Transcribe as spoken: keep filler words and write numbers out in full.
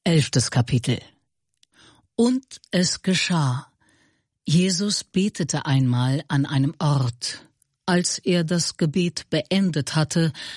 Elftes Kapitel. Und es geschah. Jesus betete einmal an einem Ort. Als er das Gebet beendet hatte,